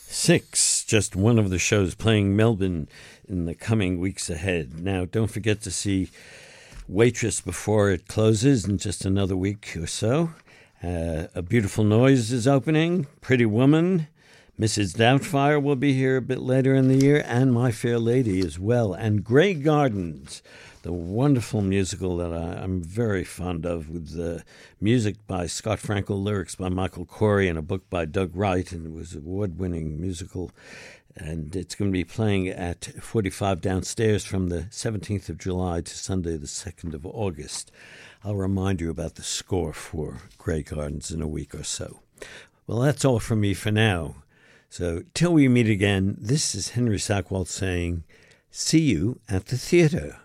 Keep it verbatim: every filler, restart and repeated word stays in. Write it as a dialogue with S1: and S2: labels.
S1: Six, just one of the shows playing Melbourne in the coming weeks ahead. Now, don't forget to see Waitress before it closes in just another week or so. Uh, A Beautiful Noise is opening, Pretty Woman, Missus Doubtfire will be here a bit later in the year, and My Fair Lady as well. And Grey Gardens, the wonderful musical that I, I'm very fond of, with the music by Scott Frankel, lyrics by Michael Corey, and a book by Doug Wright, and it was an award-winning musical. And it's going to be playing at forty-five Downstairs from the seventeenth of July to Sunday the second of August. I'll remind you about the score for Grey Gardens in a week or so. Well, that's all from me for now. So till we meet again, this is Henry Sackwalt saying, see you at the theater.